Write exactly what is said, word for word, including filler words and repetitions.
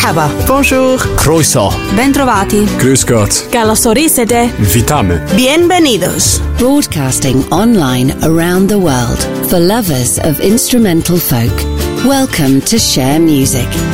Merhaba. Bonjour. Croeso. Bentrovati. Grüß Gott. Καλωσορίσετε. Witamy. Bienvenidos. Broadcasting online around the world for lovers of instrumental folk. Welcome to Share Music.